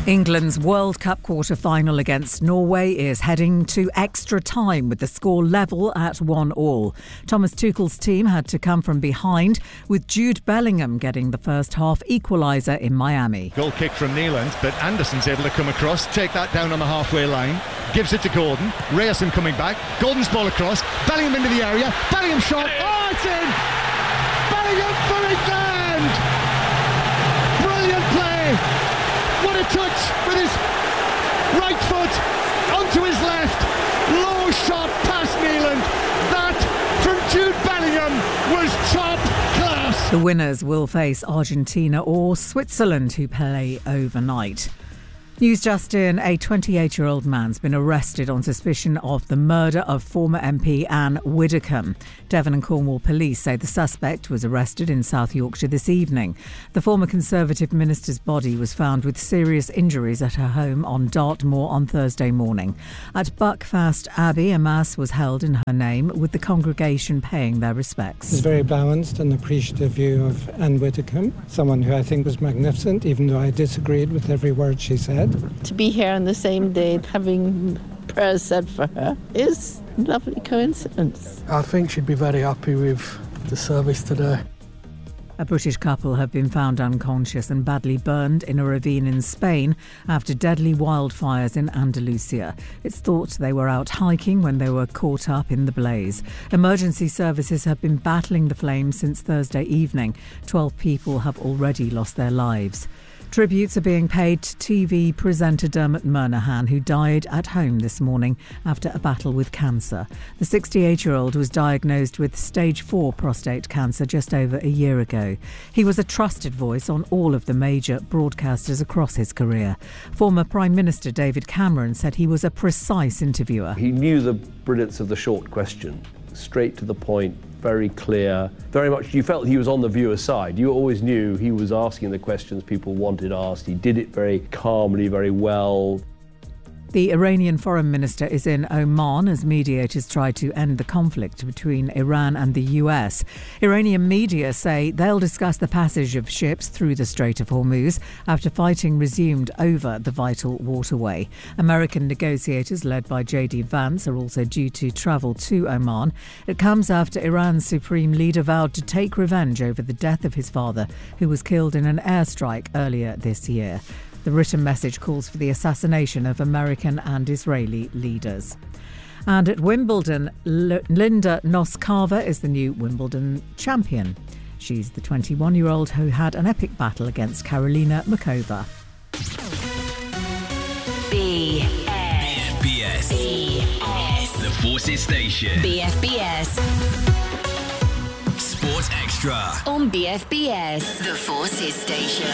England's World Cup quarter-final against Norway is heading to extra time with the score level at 1-1. Thomas Tuchel's team had to come from behind, with Jude Bellingham getting the first half equaliser in Miami. Goal kick from Nyland, but Anderson's able to come across, take that down on the halfway line, gives it to Gordon. Ryerson coming back, Gordon's ball across, Bellingham into the area, Bellingham shot, oh, it's in! Bellingham for England! Brilliant play! What a touch with his right foot onto his left. Low shot past Nyland. That from Jude Bellingham was top class. The winners will face Argentina or Switzerland, who play overnight. News just in, a 28-year-old man's been arrested on suspicion of the murder of former MP Anne Widdecombe. Devon and Cornwall police say the suspect was arrested in South Yorkshire this evening. The former Conservative minister's body was found with serious injuries at her home on Dartmoor on Thursday morning. At Buckfast Abbey, a mass was held in her name, with the congregation paying their respects. It's a very balanced and appreciative view of Anne Widdecombe, someone who I think was magnificent, even though I disagreed with every word she said. To be here on the same day, having prayers said for her, is a lovely coincidence. I think she'd be very happy with the service today. A British couple have been found unconscious and badly burned in a ravine in Spain after deadly wildfires in Andalusia. It's thought they were out hiking when they were caught up in the blaze. Emergency services have been battling the flames since Thursday evening. 12 people have already lost their lives. Tributes are being paid to TV presenter Dermot Murnaghan, who died at home this morning after a battle with cancer. The 68-year-old was diagnosed with stage 4 prostate cancer just over a year ago. He was a trusted voice on all of the major broadcasters across his career. Former Prime Minister David Cameron said he was a precise interviewer. He knew the brilliance of the short question, straight to the point, very clear, very much you felt he was on the viewer's side. You always knew he was asking the questions people wanted asked. He did it very calmly, very well. The Iranian foreign minister is in Oman as mediators try to end the conflict between Iran and the US. Iranian media say they'll discuss the passage of ships through the Strait of Hormuz after fighting resumed over the vital waterway. American negotiators led by J.D. Vance are also due to travel to Oman. It comes after Iran's supreme leader vowed to take revenge over the death of his father, who was killed in an airstrike earlier this year. The written message calls for the assassination of American and Israeli leaders. And at Wimbledon, Linda Noskova is the new Wimbledon champion. She's the 21-year-old who had an epic battle against Karolina Muchova. BFBS. The Forces Station. BFBS. Sports Extra. On BFBS. The Forces Station.